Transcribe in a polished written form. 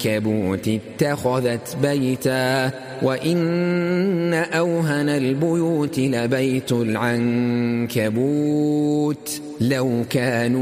العنكبوت اتخذت بيتا وإن أوهن البيوت لبيت العنكبوت لو كانوا